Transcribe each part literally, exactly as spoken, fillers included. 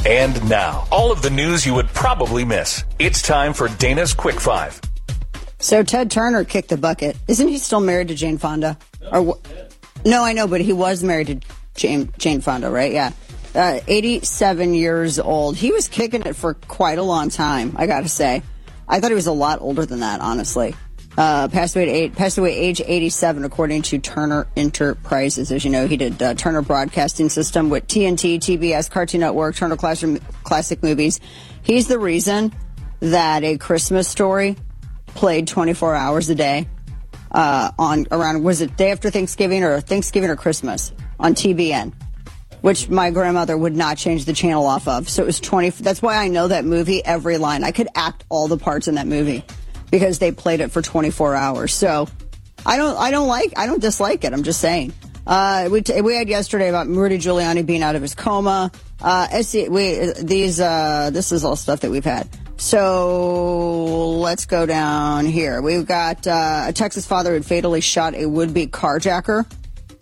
And now, all of the news you would probably miss. It's time for Dana's Quick Five. So Ted Turner kicked the bucket. Isn't he still married to Jane Fonda? No, or no I know, but he was married to Jane, Jane Fonda, right? Yeah. Uh, eighty-seven years old. He was kicking it for quite a long time, I gotta say. I thought he was a lot older than that, honestly. Uh, passed away at eight, passed away age eighty-seven, according to Turner Enterprises. As you know, he did uh, Turner Broadcasting System with T N T, T B S, Cartoon Network, Turner Classic, Classic Movies. He's the reason that A Christmas Story played twenty-four hours a day uh, on around, was it day after Thanksgiving or Thanksgiving or Christmas on T B N, which my grandmother would not change the channel off of. So it was twenty. That's why I know that movie, every line. I could act all the parts in that movie because they played it for twenty-four hours. So I don't, I don't like, I don't dislike it. I'm just saying. Uh, we, t- we had yesterday about Rudy Giuliani being out of his coma. Uh, we, these, uh, this is all stuff that we've had. So let's go down here. We've got uh, a Texas father who fatally shot a would-be carjacker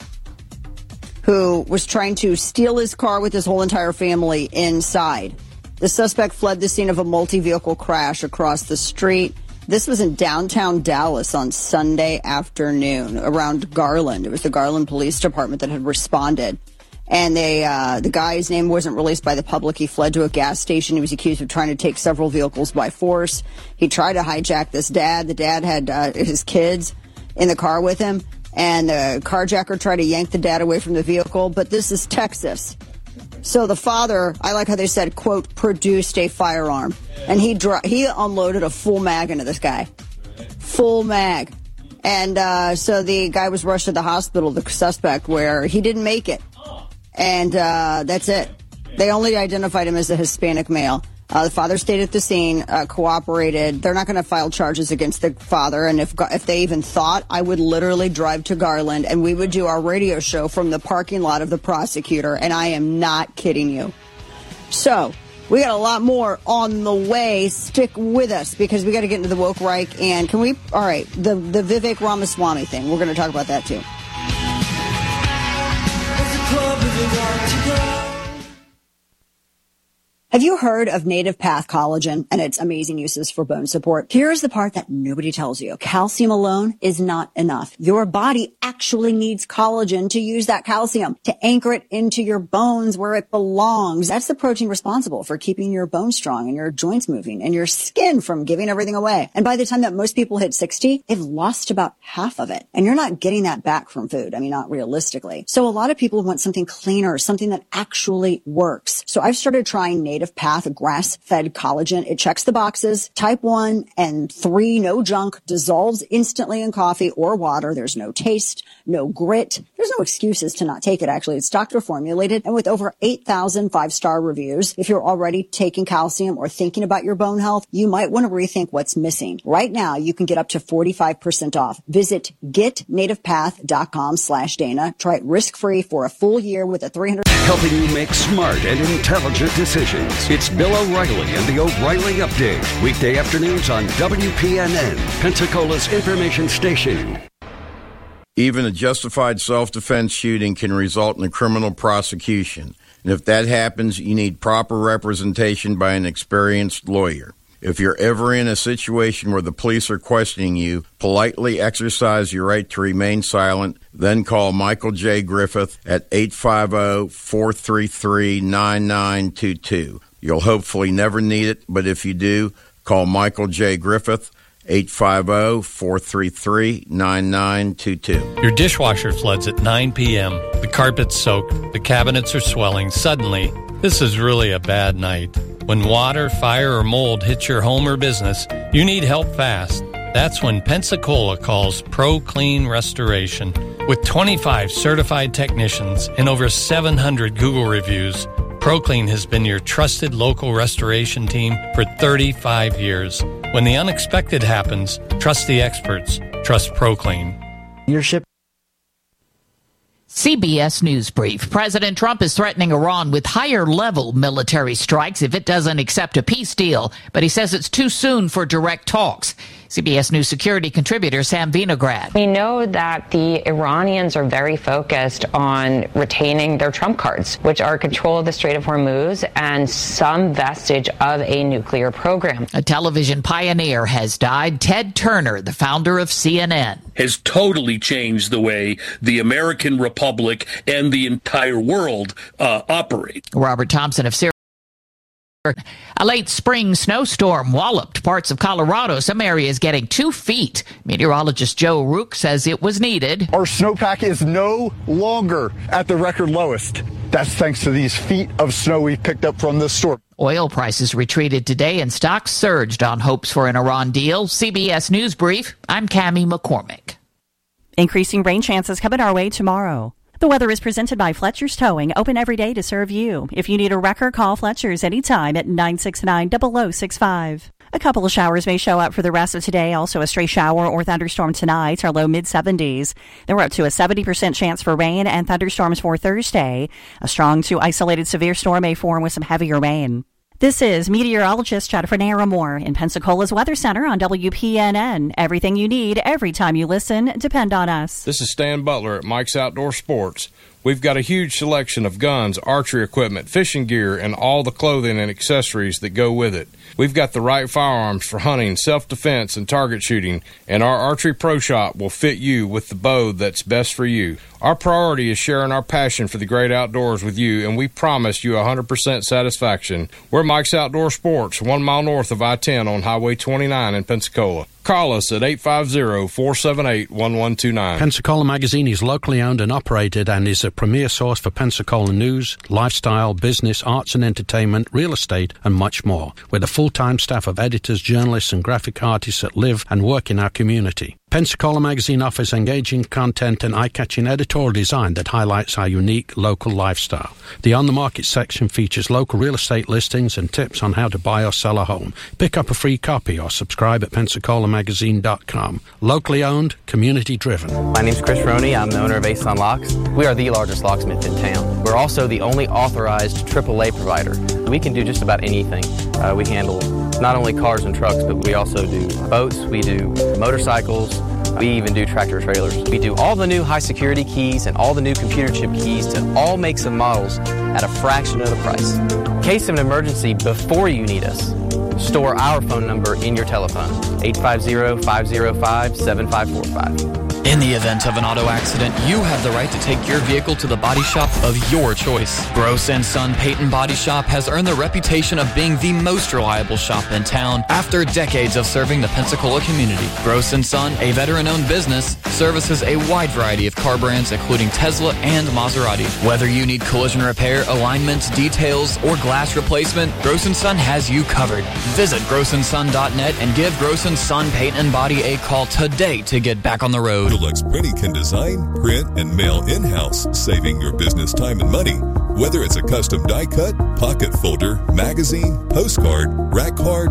who was trying to steal his car with his whole entire family inside. The suspect fled the scene of a multi-vehicle crash across the street. This was in downtown Dallas on Sunday afternoon around Garland. It was the Garland Police Department that had responded. And they, uh, the guy's name wasn't released by the public. He fled to a gas station. He was accused of trying to take several vehicles by force. He tried to hijack this dad. The dad had uh, his kids in the car with him. And the carjacker tried to yank the dad away from the vehicle. But this is Texas. So the father, I like how they said, quote, produced a firearm. And he dro- he unloaded a full mag into this guy. Full mag. And uh, so the guy was rushed to the hospital, the suspect, where he didn't make it. And uh, that's it. They only identified him as a Hispanic male. Uh, the father stayed at the scene, uh, cooperated. They're not going to file charges against the father. And if if they even thought, I would literally drive to Garland and we would do our radio show from the parking lot of the prosecutor. And I am not kidding you. So we got a lot more on the way. Stick with us because we got to get into the woke Reich. And can we? All right, the, the Vivek Ramaswamy thing. We're going to talk about that, too. Have you heard of Native Path Collagen and its amazing uses for bone support? Here's the part that nobody tells you. Calcium alone is not enough. Your body actually needs collagen to use that calcium, to anchor it into your bones where it belongs. That's the protein responsible for keeping your bones strong and your joints moving and your skin from giving everything away. And by the time that most people hit sixty, they've lost about half of it. And you're not getting that back from food. I mean, not realistically. So a lot of people want something cleaner, something that actually works. So I've started trying Native Path grass-fed collagen. It checks the boxes. Type one and three, no junk, dissolves instantly in coffee or water. There's no taste, no grit. There's no excuses to not take it, actually. It's doctor formulated and with over eight thousand five-star reviews. If you're already taking calcium or thinking about your bone health, you might want to rethink what's missing. Right now, you can get up to forty-five percent off. Visit getnativepath.com slash Dana. Try it risk-free for a full year with a three hundred... Helping you make smart and intelligent decisions. It's Bill O'Reilly and the O'Reilly Update. Weekday afternoons on W P N N, Pensacola's information station. Even a justified self-defense shooting can result in a criminal prosecution. And if that happens, you need proper representation by an experienced lawyer. If you're ever in a situation where the police are questioning you, politely exercise your right to remain silent, then call Michael J. Griffith at eight five zero, four three three, nine nine two two. You'll hopefully never need it, but if you do, call Michael J. Griffith, eight five zero, four three three, nine nine two two. Your dishwasher floods at nine p.m. The carpet's soaked. The cabinets are swelling. Suddenly, this is really a bad night. When water, fire, or mold hits your home or business, you need help fast. That's when Pensacola calls Pro Clean Restoration. With twenty-five certified technicians and over seven hundred Google reviews, ProClean has been your trusted local restoration team for thirty-five years. When the unexpected happens, trust the experts. Trust ProClean. Leadership. C B S News Brief. President Trump is threatening Iran with higher-level military strikes if it doesn't accept a peace deal, but he says it's too soon for direct talks. C B S News security contributor Sam Vinograd. We know that the Iranians are very focused on retaining their trump cards, which are control of the Strait of Hormuz and some vestige of a nuclear program. A television pioneer has died. Ted Turner, the founder of C N N, has totally changed the way the American Republic and the entire world uh, operate. Robert Thompson of Sirius. A late spring snowstorm walloped parts of Colorado. Some areas getting two feet. Meteorologist Joe Rook says it was needed. Our snowpack is no longer at the record lowest. That's thanks to these feet of snow we've picked up from this storm. Oil prices retreated today and stocks surged on hopes for an Iran deal. C B S News Brief, I'm Cammie McCormick. Increasing rain chances coming our way tomorrow. The weather is presented by Fletcher's Towing, open every day to serve you. If you need a wrecker, call Fletcher's anytime at nine six nine, zero zero six five. A couple of showers may show up for the rest of today. Also a stray shower or thunderstorm tonight. Our low mid seventies. Then we're up to a seventy percent chance for rain and thunderstorms for Thursday. A strong to isolated severe storm may form with some heavier rain. This is meteorologist Jennifer Naramore in Pensacola's Weather Center on W P N N. Everything you need every time you listen. Depend on us. This is Stan Butler at Mike's Outdoor Sports. We've got a huge selection of guns, archery equipment, fishing gear, and all the clothing and accessories that go with it. We've got the right firearms for hunting, self-defense, and target shooting, and our Archery Pro Shop will fit you with the bow that's best for you. Our priority is sharing our passion for the great outdoors with you, and we promise you one hundred percent satisfaction. We're Mike's Outdoor Sports, one mile north of I ten on Highway twenty-nine in Pensacola. Call us at eight five zero, four seven eight, one one two nine. Pensacola Magazine is locally owned and operated and is a premier source for Pensacola news, lifestyle, business, arts and entertainment, real estate, and much more, with a full-time staff of editors, journalists, and graphic artists that live and work in our community. Pensacola Magazine offers engaging content and eye-catching editorial design that highlights our unique local lifestyle. The On the Market section features local real estate listings and tips on how to buy or sell a home. Pick up a free copy or subscribe at pensacola magazine dot com. Locally owned, community-driven. My name's Chris Roney. I'm the owner of Ace-On Locks. We are the largest locksmith in town. We're also the only authorized triple A provider. We can do just about anything. Uh, we handle not only cars and trucks, but we also do boats, we do motorcycles, we even do tractor trailers. We do all the new high security keys and all the new computer chip keys to all makes and models at a fraction of the price. In case of an emergency before you need us, store our phone number in your telephone, eight five zero, five zero five, seven five four five. In the event of an auto accident, you have the right to take your vehicle to the body shop of your choice. Gross and Son Payton Body Shop has earned the reputation of being the most reliable shop in town after decades of serving the Pensacola community. Gross and Son, a veteran-owned business, services a wide variety of car brands including Tesla and Maserati. Whether you need collision repair, alignment, details, or glass replacement, Gross and Son has you covered. Visit gross and son dot net and give Gross and Son Payton Body a call today to get back on the road. Deluxe Printing can design, print, and mail in-house, saving your business time and money. Whether it's a custom die cut, pocket folder, magazine, postcard, rack card,